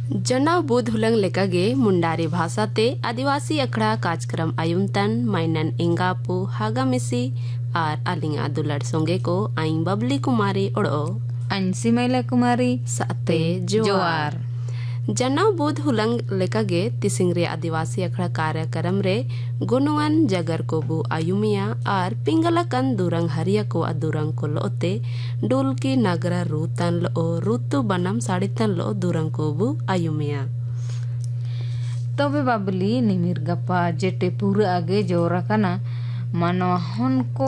जना बुध हुलंग लेकागे मुंडारी भाषा ते आदिवासी अखड़ा कार्यक्रम आयुमतन माइनन इंगापु हागा मिसी आर अलिंगा दुलड़ सोंगे को आइन बबली कुमारी ओड़ो अंसी मैला कुमारी साते जोआर जना बुध हुलंग लेकागे तिसिंग रे आदिवासी अखड़ा कार्यक्रम रे गुनुअन जगर को बु आयुमिया आर पिंगलकन दुरंग हरिया को अदुरंग को लोते डुल की नगरा रूतन लो ऋतु बनम साड़ितन लो दुरंग को बु आयुमिया तबे बाबली निमिर गप्पा जेटे पूरा आगे जोरा कना मानो हन को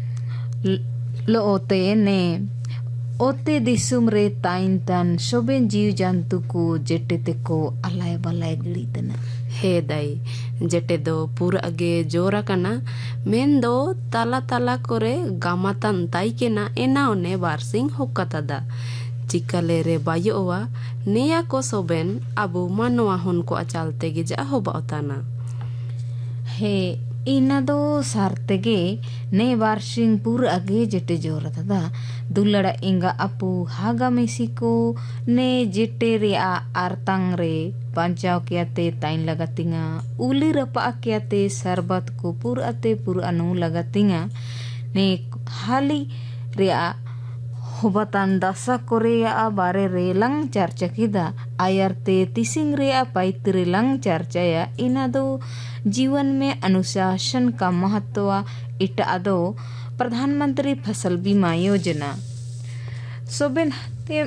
लोते ने ओते दिसुम रे ताइन तन सोबेन जीव जंतु को जेटे ते को अलाय बलाय गिड़ी तना हे दाई जेटे दो पूरा आगे जोरा कना मेन दो ताला ताला करे गामातन ताई के ना एना ओने बारसिंग होकता दा चिकले रे बायोवा नेया को सोबेन अबु मानवा हन को अचालते गे जा हो बाताना हे इना दो सारतेगे ने वार्षिंग पूर आगे जेटे जोरा था दुलड़ा इंगा अपू हागा मेसिको ने जेटे रे आरतंग रे पंचाव किया ते ताइन लगातिंगा उली रपा किया ते सरबत को पूर अनु लगातिंगा ने हाली रे होबतान दशा कोरे या बारे रे लंग चर्चा किदा आयरते तिसिंग रे पाइत रे लंग चर्चा या इना दो जीवन में अनुशासन का महत्व इटा दो प्रधानमंत्री फसल बीमा योजना सोबेन ते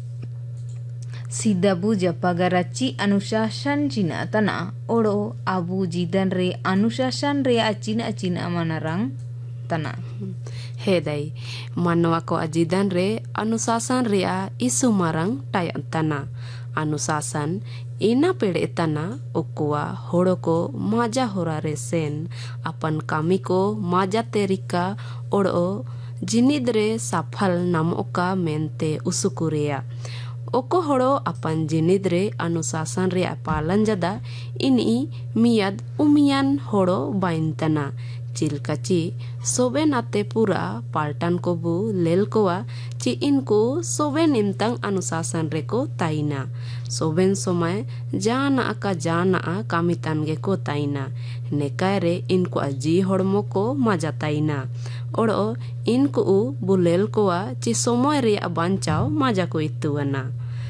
सीधा बुझा पगराची अनुशासन चिना तना ओड़ो आबू जीदन रे अनुशासन रे चिना मनरंग तना हे दाई मानवा को अजीदन रे अनुशासन रे इसु मारंग टायन तना अनुशासन इना पेड़े तना उकुआ होड़ो को माजा होरा रे सेन अपन कामी को माजा तेरिका ओड़ो जिनिद रे सफल नामोका मेनते उसुकुरिया ओको होड़ो अपन जिनिद रे अनुशासन रे पालन जदा इनी मियाद उमियान होड़ो बाइन तना चिलकाची सोबे नाते पूरा पाल्टन को बु लेल कोवा ची इनको सोबे निमतंग अनुशासन रे को ताइना सोबेन समय जाना कामितन गे को ताइना नेकाय रे इनको अजी होड़मो को मजा ताइना ओड़ो इनको बुलेल कोवा ची समय रे बांचाव मजा को इतुवना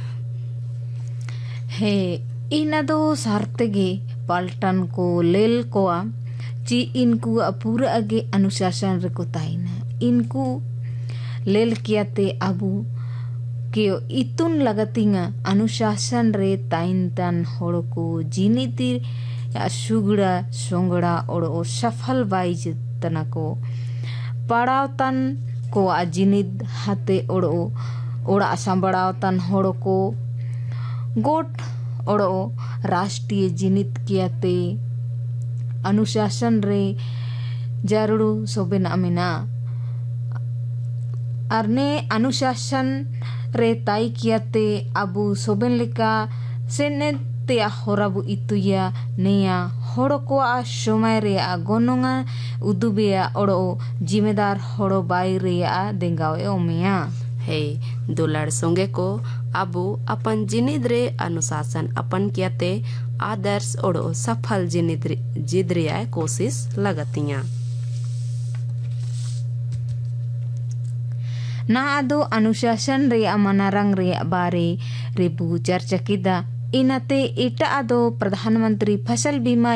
हे इना दो सारतेगे पाल्टन को लेल कोवा ची इनको पूरा आगे अनुशासन रे को ताइना इनको लेल किया ते अबू के इतुन लगतिंगा अनुशासन रे ताइन तन होड़ को जीनीति या सुगड़ा सोंगड़ा और सफल बाइज तना को पड़ाव तन को अजिनिद हाथे ओड़ा संबड़ाव तन होड़ को गोट और राष्ट्रीय जिनित किया ते अनुशासन रे जरूर सोबेन अमिना अरने अनुशासन रे ताई कियाते अबू सोबेन लेका सेने ते होराबु इतुया नेया होड़ो को समय रे गोनोंगा उदुबेया ओड़ो जिम्मेदार होड़ो बाई रे देंगावे ओमिया हे दुलड़ सोंगे को अबू अपन जिनिद रे अनुशासन अपन कियाते आदर्श ओड़ो सफल जिद रे कोशिश लगतिया ना आदो अनुशासन रे मनारंग रे बारे रेबू चर्चा किदा इनाते इटा आदो प्रधानमंत्री फसल बीमा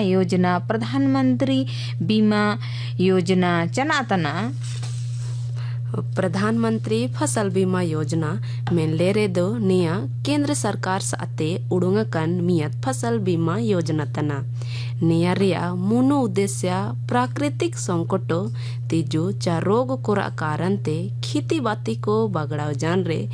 योजना चनातना प्रधानमंत्री फसल बीमा योजना में ले रे दो निया केंद्र सरकार साते उड़ुंगा कन मियत फसल बीमा योजना तना निया रिया मुनो उद्देश्य प्राकृतिक संकटो तीजो चा रोग कोरा कारण ते खेती बाती को बगड़ाव जान रे